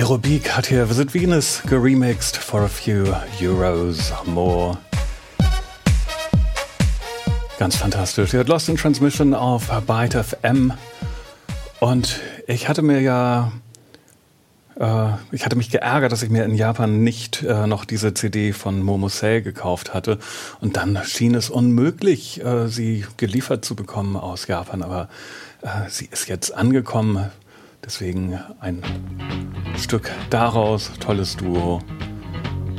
Aerobeak hat hier Visit Venus geremixed for a few euros more. Ganz fantastisch. Ihr hört Lost in Transmission auf Byte FM. Und ich hatte mich geärgert, dass ich mir in Japan nicht noch diese CD von Momosei gekauft hatte. Und dann schien es unmöglich, sie geliefert zu bekommen aus Japan. Aber sie ist jetzt angekommen. Deswegen ein Stück daraus. Tolles Duo.